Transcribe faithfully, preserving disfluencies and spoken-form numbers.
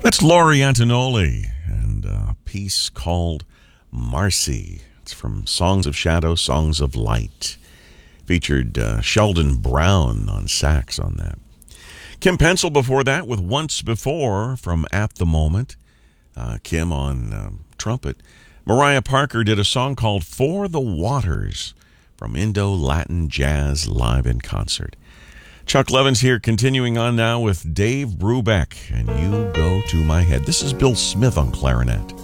That's Laurie Antonoli and a piece called Marcy. It's from Songs of Shadow, Songs of Light. Featured uh, Sheldon Brown on sax on that. Kim Pencil before that with Once Before from At the Moment. Uh, Kim on uh, trumpet. Mariah Parker did a song called For the Waters from Indo-Latin Jazz Live in Concert. Chuck Levins here, continuing on now with Dave Brubeck and You Go to My Head. This is Bill Smith on clarinet.